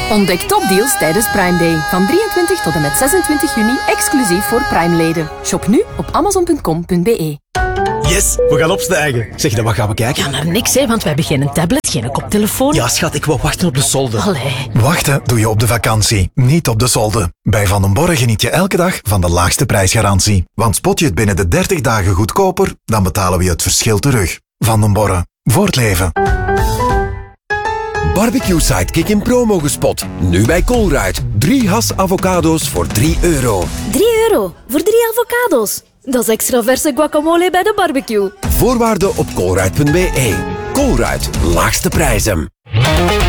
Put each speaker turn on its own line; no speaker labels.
Ontdek topdeals tijdens Prime Day. Van 23 tot en met 26 juni, exclusief voor Prime-leden. Shop nu op amazon.com.be.
Yes, we gaan opstijgen. Zeg, dan wat gaan we kijken?
Ja, naar niks, hè, want we hebben geen tablet, geen koptelefoon.
Ja, schat, ik wil wachten op de solde.
Allee.
Wachten doe je op de vakantie, niet op de solde. Bij Van den Borre geniet je elke dag van de laagste prijsgarantie. Want spot je het binnen de 30 dagen goedkoper, dan betalen we je het verschil terug. Van den Borre, voor het leven.
Barbecue Sidekick in promo gespot. Nu bij Colruyt. 3 has avocado's voor €3.
3 euro voor 3 avocado's. Dat is extra verse guacamole bij de barbecue.
Voorwaarden op colruyt.be. Colruyt, laagste prijzen.